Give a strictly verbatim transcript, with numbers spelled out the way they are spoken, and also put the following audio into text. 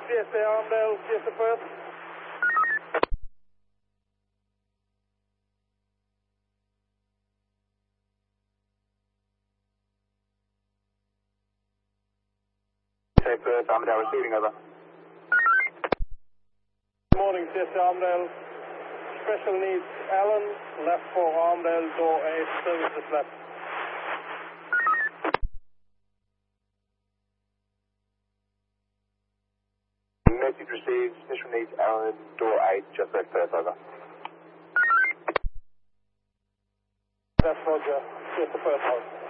C S A Armdale, C S A Perth. C S A Perth, Armdale receiving, over. Good morning, C S A Armdale. Special needs Allen, left for Armdale, door eight, services left. Message received, special needs Allen, door eight, just left Perth, over. That's Roger, C S A Perth, out.